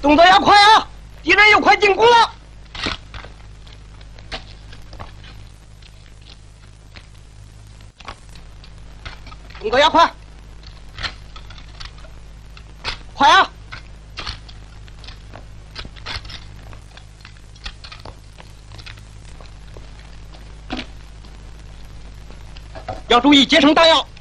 动作要快啊！敌人又快进攻了。动作要快，快啊！要注意节省弹药。